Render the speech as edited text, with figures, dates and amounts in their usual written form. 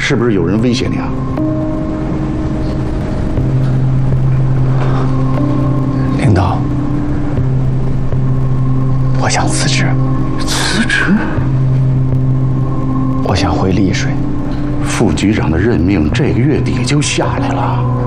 是不是有人威胁你啊？ 领导，我想辞职。 辞职？ 我想回丽水。 副局长的任命这个月底就下来了。